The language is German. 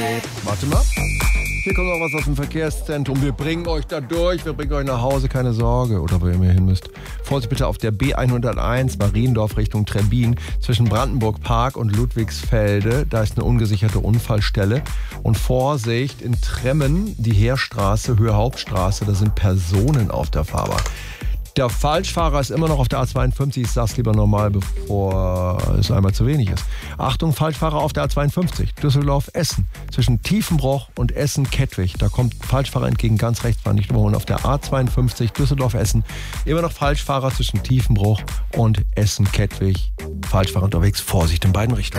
Warte mal. Hier kommt noch was aus dem Verkehrszentrum. Wir bringen euch da durch. Wir bringen euch nach Hause. Keine Sorge. Oder wo ihr hin müsst. Vorsicht bitte auf der B101 Mariendorf Richtung Trebbin zwischen Brandenburg Park und Ludwigsfelde. Da ist eine ungesicherte Unfallstelle. Und Vorsicht in Tremmen, die Heerstraße, Höhe Hauptstraße. Da sind Personen auf der Fahrbahn. Der Falschfahrer ist immer noch auf der A52. Ich sag's lieber normal, bevor es einmal zu wenig ist. Achtung, Falschfahrer auf der A52. Düsseldorf-Essen. Zwischen Tiefenbroch und Essen-Kettwig. Da kommt Falschfahrer entgegen, ganz rechts, fahren nicht überholen. Auf der A52 Düsseldorf-Essen. Immer noch Falschfahrer zwischen Tiefenbroch und Essen-Kettwig. Falschfahrer unterwegs. Vorsicht in beiden Richtungen.